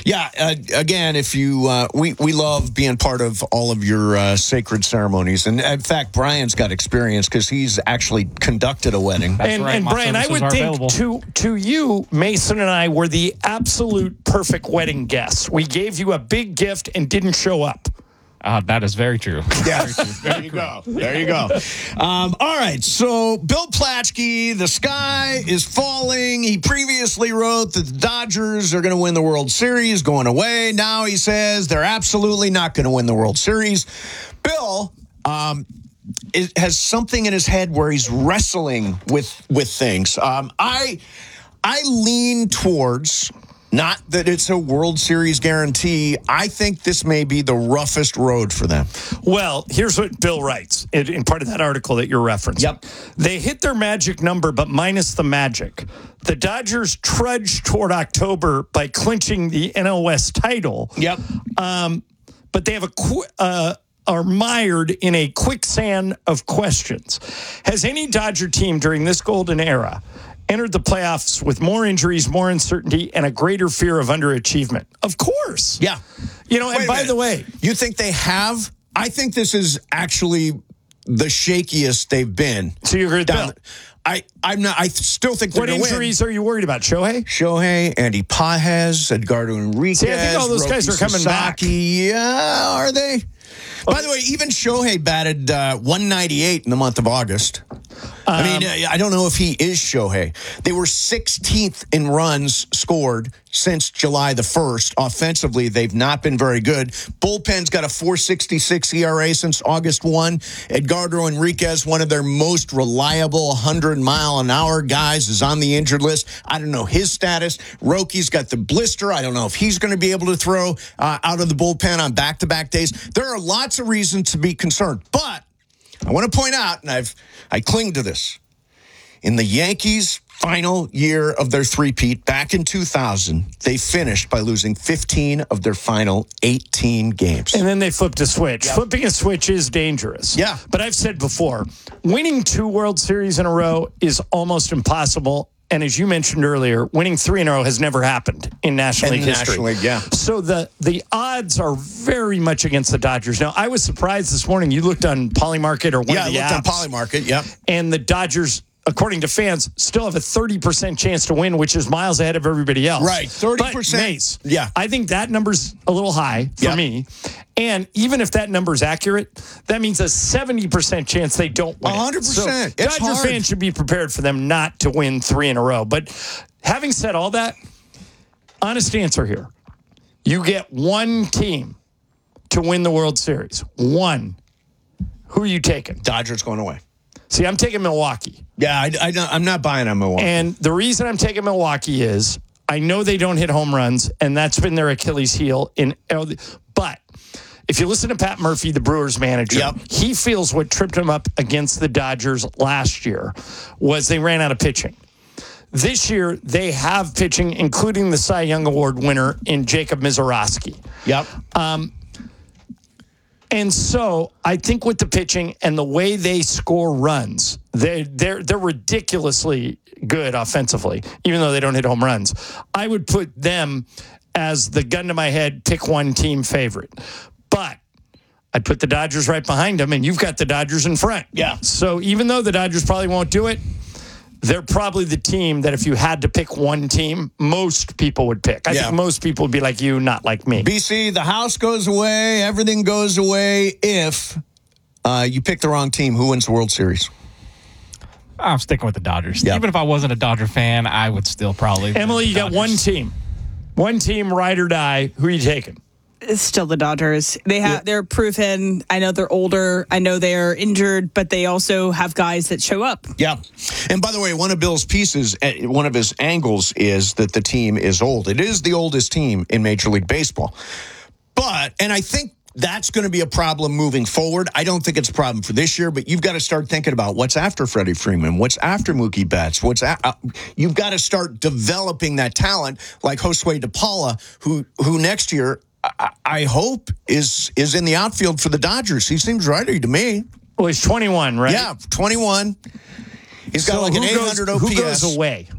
Yeah, again, if you we love being part of all of your sacred ceremonies, and in fact, Brian's got experience because he's actually conducted a wedding. And Brian, I would think to you, Mason and I were the absolute perfect wedding guests. We gave you a big gift and didn't show up. That is very true. Yes, there you go. There you go. All right, so Bill Plaschke, the sky is falling. He previously wrote that the Dodgers are going to win the World Series going away. Now he says they're absolutely not going to win the World Series. Bill has something in his head where he's wrestling with things. I lean towards... Not that it's a World Series guarantee. I think this may be the roughest road for them. Well, here's what Bill writes in part of that article that you're referencing. Yep. They hit their magic number, but minus the magic. The Dodgers trudged toward October by clinching the NL West title. Yep. But they have are mired in a quicksand of questions. Has any Dodger team during this golden era entered the playoffs with more injuries, more uncertainty, and a greater fear of underachievement? Of course. Yeah. And by the way, you think they have? I think this is actually the shakiest they've been. So you agree with Bill? I'm not. I still think they're going to win. What injuries are you worried about? Shohei, Andy Pages, Edgardo Enriquez. See, I think all those guys are coming back. Yeah, are they? By the way, even Shohei batted 198 in the month of August. I mean, I don't know if he is Shohei. They were 16th in runs scored since July the 1st. Offensively, they've not been very good. Bullpen's got a 4.66 ERA since August 1. Edgardo Enriquez, one of their most reliable 100-mile-an-hour guys, is on the injured list. I don't know his status. Rocky's got the blister. I don't know if he's going to be able to throw out of the bullpen on back-to-back days. There are lots of reasons to be concerned. But I want to point out, and I cling to this, in the Yankees' final year of their three-peat back in 2000, they finished by losing 15 of their final 18 games. And then they flipped a switch. Yep. Flipping a switch is dangerous. Yeah. But I've said before, winning 2 World Series in a row is almost impossible. And as you mentioned earlier, winning 3 in a row has never happened in National League history. National League, yeah. So the odds are very much against the Dodgers. Now, I was surprised this morning. You looked on Polymarket or one of the apps. Yeah, I looked on Polymarket, yep. And the Dodgers, according to fans, still have a 30% chance to win, which is miles ahead of everybody else. Right, 30%. But Mace, yeah. I think that number's a little high for me. And even if that number's accurate, that means a 70% chance they don't win. 100%. So It's Dodger hard. fans should be prepared for them not to win 3 in a row. But having said all that, honest answer here. You get one team to win the World Series. One. Who are you taking? Dodgers going away. See, I'm taking Milwaukee. Yeah, I'm not buying on Milwaukee. And the reason I'm taking Milwaukee is I know they don't hit home runs, and that's been their Achilles heel. But if you listen to Pat Murphy, the Brewers manager, he feels what tripped him up against the Dodgers last year was they ran out of pitching. This year, they have pitching, including the Cy Young Award winner in Jacob Misiorowski. Yep. And so I think with the pitching and the way they score runs, they're ridiculously good offensively, even though they don't hit home runs. I would put them as the gun to my head, pick one team favorite. But I'd put the Dodgers right behind them, and you've got the Dodgers in front. Yeah. So even though the Dodgers probably won't do it, they're probably the team that if you had to pick one team, most people would pick. I think most people would be like you, not like me. BC, the house goes away, everything goes away if you pick the wrong team. Who wins the World Series? I'm sticking with the Dodgers. Yep. Even if I wasn't a Dodger fan, I would still probably. Emily, you got one team. One team, ride or die. Who are you taking? It's still the Dodgers. They're proven. I know they're older. I know they're injured, but they also have guys that show up. Yeah. And by the way, one of Bill's pieces, one of his angles is that the team is old. It is the oldest team in Major League Baseball. And I think that's going to be a problem moving forward. I don't think it's a problem for this year, but you've got to start thinking about what's after Freddie Freeman, what's after Mookie Betts, you've got to start developing that talent like Josue DePaula, who next year I hope is in the outfield for the Dodgers. He seems ready to me. Well, he's 21, right? Yeah, 21. He's got like an 800 OPS. Who goes away?